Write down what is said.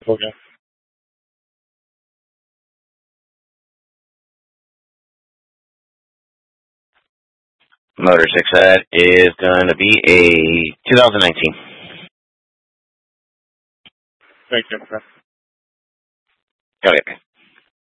Okay. Motor 6, that is going to be a 2019. Thank you. Okay.